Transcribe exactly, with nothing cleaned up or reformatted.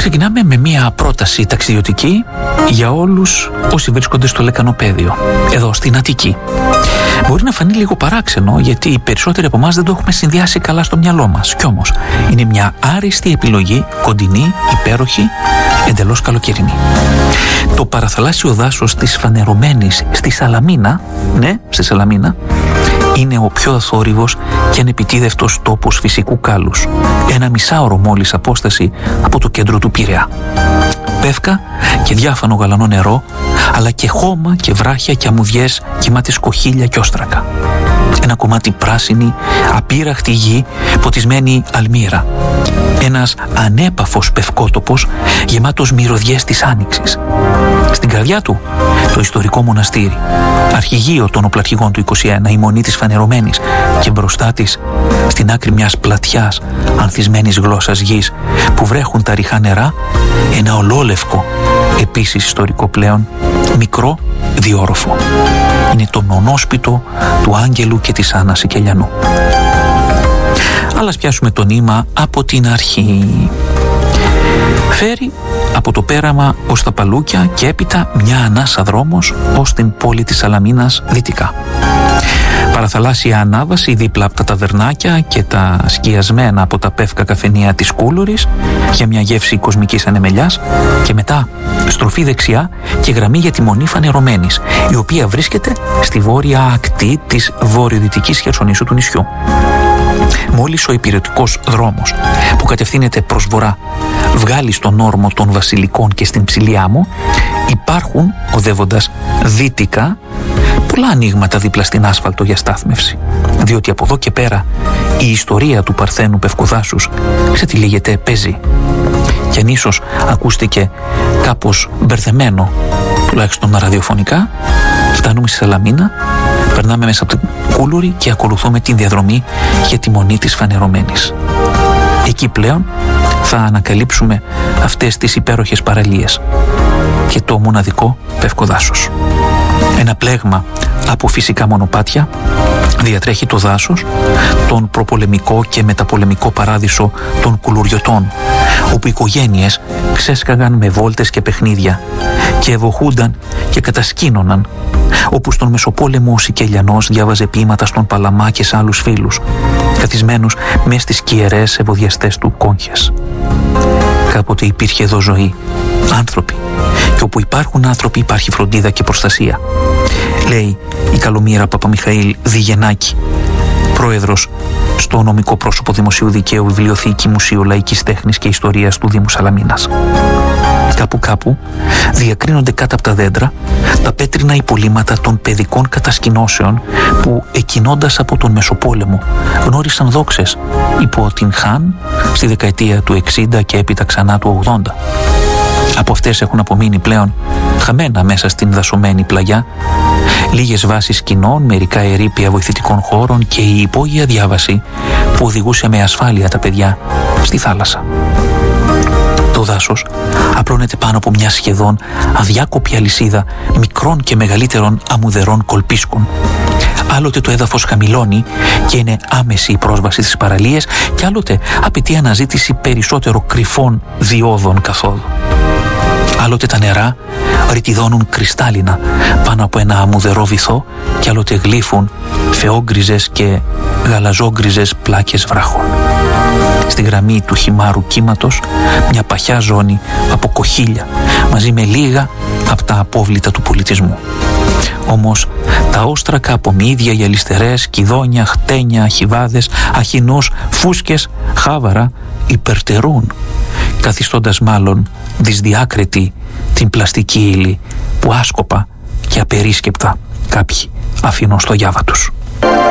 Ξεκινάμε με μια πρόταση ταξιδιωτική για όλους όσοι βρίσκονται στο Λεκανοπαίδιο, εδώ στην Αττική. Μπορεί να φανεί λίγο παράξενο, γιατί οι περισσότεροι από εμάς δεν το έχουμε συνδυάσει καλά στο μυαλό μας. Κι όμως είναι μια άριστη επιλογή, κοντινή, υπέροχη, εντελώς καλοκαιρινή. Το παραθαλάσσιο δάσος της Φανερωμένης στη Σαλαμίνα, ναι, στη Σαλαμίνα, είναι ο πιο αθόρυβος και ανεπιτίδευτος τόπος φυσικού κάλους. Ένα μισάωρο μόλις απόσταση από το κέντρο του Πειραιά. Πεύκα και διάφανο γαλανό νερό, αλλά και χώμα και βράχια και αμμουδιές γεμάτες κοχύλια και όστρακα. Ένα κομμάτι πράσινη, απείραχτη γη, ποτισμένη αλμύρα. Ένας ανέπαφος πευκότοπος γεμάτος μυρωδιές της άνοιξης. Στην καρδιά του το ιστορικό μοναστήρι, αρχηγείο των οπλαρχηγών του είκοσι ένα, η Μονή της Φανερωμένης, και μπροστά της, στην άκρη μιας πλατιάς ανθισμένης γλώσσας γης που βρέχουν τα ριχά νερά, ένα ολόλευκο, επίσης ιστορικό πλέον, μικρό διόροφο. Είναι το νονόσπιτο του Άγγελου και της Άννας Σικελιανού. Αλλά ας πιάσουμε το νήμα από την αρχή. Φέρει από το πέραμα ως τα Παλούκια και έπειτα μια ανάσα δρόμος ως την πόλη της Σαλαμίνας δυτικά. Παραθαλάσσια ανάβαση δίπλα από τα ταβερνάκια και τα σκιασμένα από τα πεύκα καφενεία της Κούλουρης για μια γεύση κοσμικής ανεμελιάς, και μετά στροφή δεξιά και γραμμή για τη Μονή Φανερωμένης, η οποία βρίσκεται στη βόρεια ακτή της βορειοδυτικής χερσονήσου του νησιού. Μόλις ο υπηρετικός δρόμος που κατευθύνεται προς βορρά βγάλει στον όρμο των Βασιλικών και στην Ψηλή Άμμο, υπάρχουν, οδεύοντας δυτικά, πολλά ανοίγματα δίπλα στην άσφαλτο για στάθμευση, διότι από εδώ και πέρα η ιστορία του Παρθένου Πευκοδάσους ξετυλίγεται παίζει. Και αν ίσως ακούστηκε κάπως μπερδεμένο, τουλάχιστον ραδιοφωνικά, φτάνουμε στη Σαλαμίνα, περνάμε μέσα από την Κούλουρη και ακολουθούμε την διαδρομή για τη Μονή της Φανερωμένης. Εκεί πλέον θα ανακαλύψουμε αυτές τις υπέροχες παραλίες και το μοναδικό Πευκοδάσος. Ένα πλέγμα από φυσικά μονοπάτια διατρέχει το δάσος, τον προπολεμικό και μεταπολεμικό παράδεισο των Κουλουριωτών, όπου οι οικογένειες ξέσκαγαν με βόλτες και παιχνίδια και ευοχούνταν και κατασκήνωναν, όπου στον Μεσοπόλεμο ο Σικελιανός διάβαζε ποίηματα στον Παλαμά και σε άλλους φίλους, καθισμένους μες στις κυερές ευωδιαστές του κόγχες. Κάποτε υπήρχε εδώ ζωή, άνθρωποι, και όπου υπάρχουν άνθρωποι υπάρχει φροντίδα και προστασία, λέει η Καλομήρα Παπαμιχαήλ Διγενάκη, πρόεδρος στο νομικό πρόσωπο Δημοσίου Δικαίου, Βιβλιοθήκη, Μουσείο Λαϊκής Τέχνης και Ιστορίας του Δήμου Σαλαμίνας. Κάπου κάπου διακρίνονται κάτω από τα δέντρα τα πέτρινα υπολείμματα των παιδικών κατασκηνώσεων που, εκκινώντας από τον Μεσοπόλεμο, γνώρισαν δόξες υπό την Χάν στη δεκαετία του εξήντα και έπειτα ξανά του ογδόντα. Από αυτές έχουν απομείνει πλέον χαμένα μέσα στην δασωμένη πλαγιά λίγες βάσεις σκηνών, μερικά ερείπια βοηθητικών χώρων και η υπόγεια διάβαση που οδηγούσε με ασφάλεια τα παιδιά στη θάλασσα. Το δάσος απλώνεται πάνω από μια σχεδόν αδιάκοπη αλυσίδα μικρών και μεγαλύτερων αμμουδερών κολπίσκων. Άλλοτε το έδαφος χαμηλώνει και είναι άμεση η πρόσβαση στις παραλίες, και άλλοτε απαιτεί αναζήτηση περισσότερο κρυφών διόδων καθόδου. Άλλοτε τα νερά ρητιδώνουν κρυστάλλινα πάνω από ένα αμμουδερό βυθό, και άλλοτε γλύφουν φεόγκριζες και γαλαζόγκριζες πλάκες βράχων. Στη γραμμή του χυμάρου κύματος μια παχιά ζώνη από κοχύλια μαζί με λίγα από τα απόβλητα του πολιτισμού. Όμως τα όστρακα από μύδια, γυαλιστερές, κιδόνια, χτένια, χιβάδες, αχινούς, φούσκες, χάβαρα υπερτερούν, καθιστώντας μάλλον δυσδιάκριτη την πλαστική ύλη που άσκοπα και απερίσκεπτα κάποιοι αφήνουν στο γιάβα τους.